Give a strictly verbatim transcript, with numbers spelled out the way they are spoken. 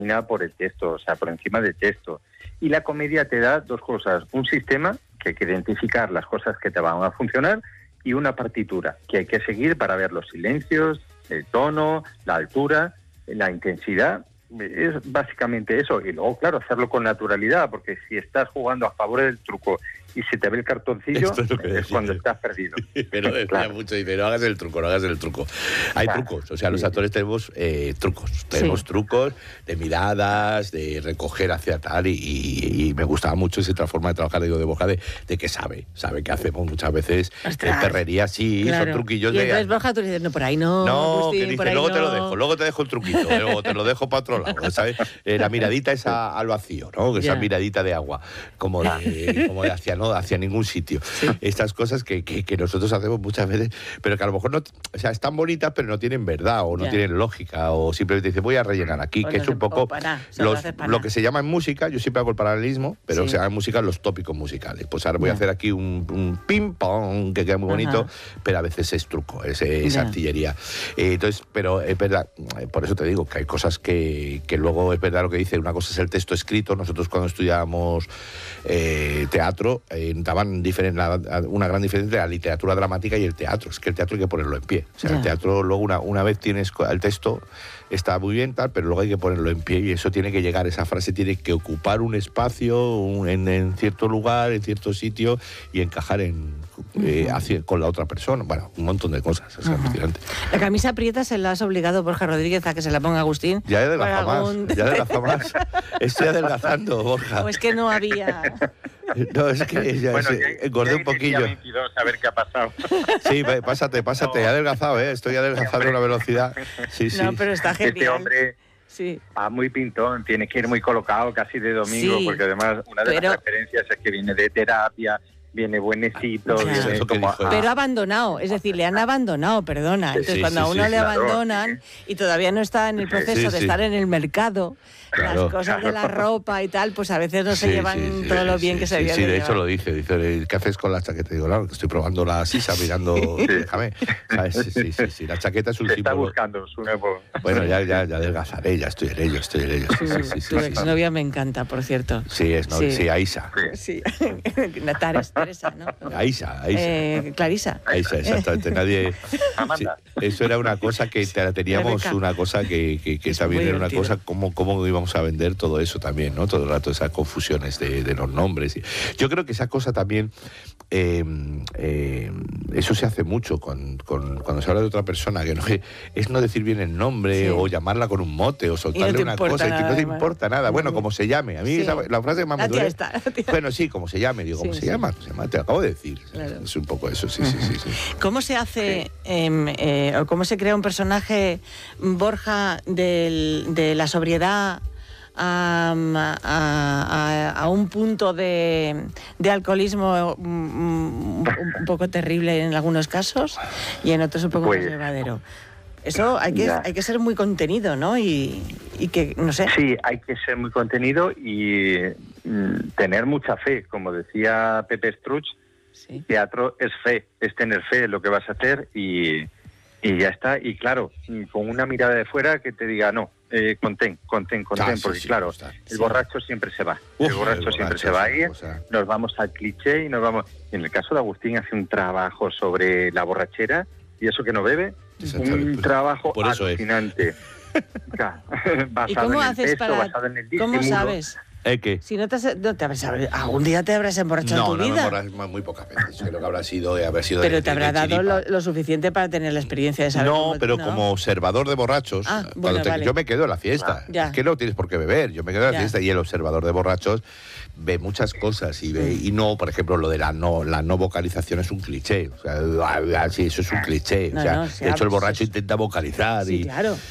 por el texto, o sea, por encima del texto. Y la comedia te da dos cosas, un sistema que hay que identificar las cosas que te van a funcionar y una partitura que hay que seguir para ver los silencios, el tono, la altura, la intensidad. Es básicamente eso. Y luego, claro, hacerlo con naturalidad, porque si estás jugando a favor del truco y se te ve el cartoncillo, es, es cuando estás perdido. Pero decía claro. mucho, dice, no hagas el truco, no hagas el truco. Hay claro. trucos, o sea, los actores tenemos eh, trucos, tenemos sí. trucos de miradas, de recoger hacia tal, y, y, y me gustaba mucho esa forma de trabajar, digo, de Borja, de, de que sabe, sabe que hacemos muchas veces en perrería, sí, claro. son truquillos y de... Y entonces Borja, tú dices, no, por ahí no, No, Agustín, que dice, por ahí luego no. te lo dejo, luego te dejo el truquito, luego te lo dejo para otro lado, ¿sabes? Eh, la miradita esa al vacío, ¿no? Esa yeah. miradita de agua, como de, como de hacia, no, hacia ningún sitio. Sí. Estas cosas que, que, que nosotros hacemos muchas veces, pero que a lo mejor no, o sea, están bonitas, pero no tienen verdad, o no yeah. tienen lógica, o simplemente dice, voy a rellenar aquí, o que no es un poco para, los, lo que se llama en música, yo siempre hago el paralelismo, pero sí. se llama en música los tópicos musicales. Pues ahora voy yeah. a hacer aquí un, un ping-pong, que queda muy bonito, uh-huh. pero a veces es truco, es, es yeah. artillería. Eh, entonces, pero es verdad, por eso te digo, que hay cosas que, que luego es verdad lo que dice, una cosa es el texto escrito. Nosotros cuando estudiábamos eh, teatro, eh, daban diferen, la, una gran diferencia entre la literatura dramática y el teatro. Es que el teatro hay que ponerlo en pie. O sea, yeah. el teatro luego una, una vez tienes el texto, está muy bien tal, pero luego hay que ponerlo en pie y eso tiene que llegar, esa frase tiene que ocupar un espacio un, en, en cierto lugar, en cierto sitio y encajar en, eh, uh-huh. hacia, con la otra persona. Bueno, un montón de cosas. Es uh-huh. La camisa prieta se la has obligado Borja Rodríguez a que se la ponga Agustín. Ya he adelgazado más, algún... ya he adelgazado más. Estoy adelgazando, Borja. O es que no había... No, es que ya, bueno, se, ya, engordé ya un poquillo. veintidós, a ver qué ha pasado. Sí, pásate, pásate. No. He adelgazado, ¿eh? Estoy adelgazando a una velocidad. Sí, sí. No, pero está genial. Este hombre sí. va muy pintón, tiene que ir muy colocado casi de domingo, sí, porque además una de pero... las referencias es que viene de terapia, viene buenecito, claro. viene como... A... Pero abandonado, es decir, le han abandonado, perdona. Entonces, sí, cuando sí, a uno sí, le claro, abandonan sí. y todavía no está en el proceso sí, sí. de estar en el mercado, claro, las cosas claro. de la ropa y tal, pues a veces no se sí, llevan sí, sí, todo sí, lo bien sí, que se sí, debía sí, de de llevar. hecho lo dice, dice, ¿qué haces con la chaqueta? Digo, claro, que estoy probando la sisa, mirando, déjame, ¿sabes? Sí, sí, sí, sí, la chaqueta es un se símbolo. Está buscando su nuevo... Bueno, ya, ya, ya adelgazaré, ya estoy en ello, estoy en ello. Sí, sí, sí, tu sí, exnovia sí. me encanta, por cierto. Sí, es novia, sí, sí, Aisa. Sí, Natares, Teresa, ¿no? Aisa, Aisa. Eh, Clarisa. Aisa, exactamente, nadie... Sí, eso era una cosa que teníamos, una cosa que, que, que también era una cosa, cómo, cómo íbamos a vender todo eso también, ¿no? Todo el rato esas confusiones de, de los nombres. Yo creo que esa cosa también, eh, eh, eso se hace mucho con, con, cuando se habla de otra persona, que no, es no decir bien el nombre, sí, o llamarla con un mote, o soltarle no una cosa, y que no te importa nada. Bueno, como se llame. A mí sí, esa, la frase que más me duele... Está, bueno, sí, como se llame. Digo, sí, ¿cómo sí. se llama? Se llama? Te lo acabo de decir. Claro. Es un poco eso, sí, uh-huh. sí, sí, sí. ¿Cómo se hace, sí. eh, eh, o cómo se crea un personaje, Borja, del, de la sobriedad A, a, a un punto de, de alcoholismo un, un poco terrible en algunos casos y en otros un poco pues, más llevadero? Eso hay que, hay que ser muy contenido, ¿no? Y, y que, no sé... Sí, hay que ser muy contenido y mm, tener mucha fe. Como decía Pepe Struch, sí, teatro es fe, es tener fe en lo que vas a hacer y, y ya está. Y claro, con una mirada de fuera que te diga, no, eh, contén, contén, contén, ah, sí, porque sí, claro, el sí. borracho siempre se va. Uf, el borracho el siempre borracho se va a ir, o sea... nos vamos al cliché y nos vamos... En el caso de Agustín hace un trabajo sobre la borrachera y eso que no bebe, un trabajo por eso alucinante. Es. ¿Y cómo haces texto, para...? ¿Cómo sabes? ¿Eh, qué? Si no te, has, no te habrás, algún día te habrás emborrachado no, en tu no, vida. No, no, muy pocas veces. Creo que habrá sido, habrá sido pero de, te habrá de dado lo, lo suficiente para tener la experiencia de saber. No, cómo, pero ¿no? como observador de borrachos, ah, bueno, te, vale. yo me quedo en la fiesta. Ah, es que no tienes por qué beber. Yo me quedo en la ya. fiesta y el observador de borrachos ve muchas cosas y ve, y no, por ejemplo, lo de la no, la no vocalización es un cliché. O sea, sí, eso es un cliché. No, o sea, no, de hecho, el borracho sí. intenta vocalizar. Sí, y, claro.